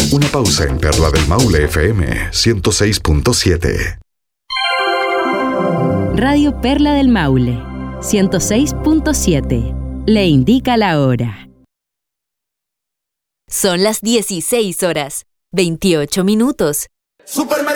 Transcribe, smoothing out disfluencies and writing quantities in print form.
Una pausa en Perla del Maule FM 106.7. Radio Perla del Maule 106.7. Le indica la hora. Son las 16 horas, 28 minutos. Supermercado